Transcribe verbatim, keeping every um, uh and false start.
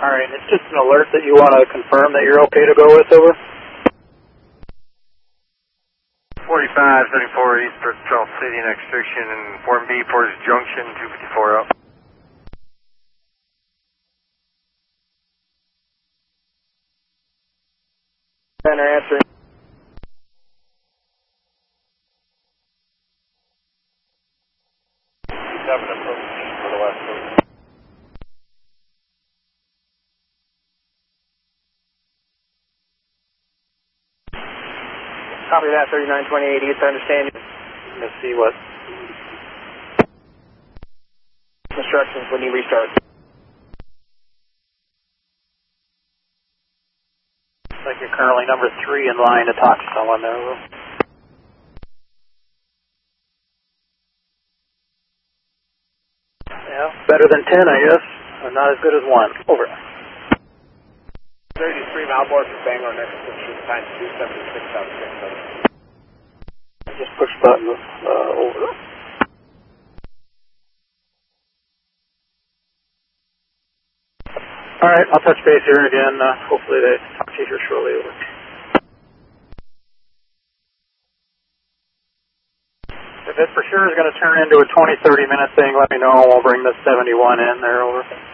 All right, it's just an alert that you want to confirm that you're okay to go with, over. forty-five seventy-four East Charles City, next section, and Form B, Portage Junction, two fifty-four up. Center answer. seven approach for the west coast. Copy that, thirty-nine twenty-eight East, I understand you. Let's see what. Instructions when you restart. Looks like you're currently number three in line to talk to someone there, over. Yeah, better than ten, I guess. Or not as good as one. Over. thirty-three Malboard from Bangor, next section, time two seventy-six out of six seven. Just push button, uh, over. All right, I'll touch base here again. Uh, hopefully they talk to you here shortly, over. If it for sure is going to turn into a twenty, thirty minute thing, let me know. We'll bring the seventy-one in there, over.